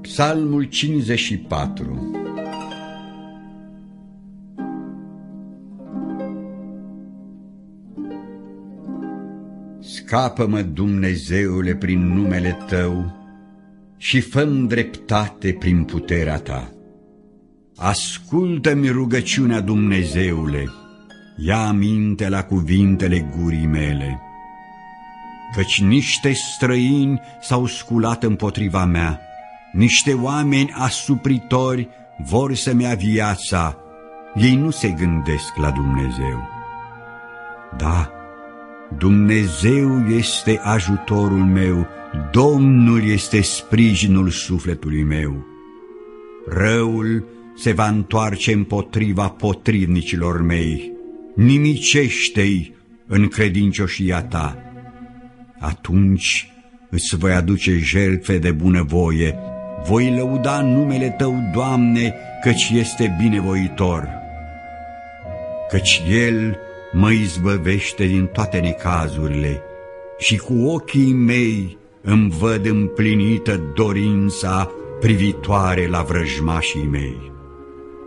Psalmul 54. Scapă-mă, Dumnezeule, prin numele Tău și fă-mi dreptate prin puterea Ta. Ascultă-mi rugăciunea, Dumnezeule, ia aminte la cuvintele gurii mele, căci niște străini s-au sculat împotriva mea, niște oameni asupritori vor să-mi ia viața, ei nu se gândesc la Dumnezeu. Da, Dumnezeu este ajutorul meu, Domnul este sprijinul sufletului meu. Răul se va întoarce împotriva potrivnicilor mei, nimicește-i în credincioșia Ta. Atunci îți voi aduce jertfe de bunăvoie, voi lăuda numele Tău, Doamne, căci este binevoitor. Căci El mă izbăvește din toate necazurile și cu ochii mei îmi văd împlinită dorința privitoare la vrăjmașii mei.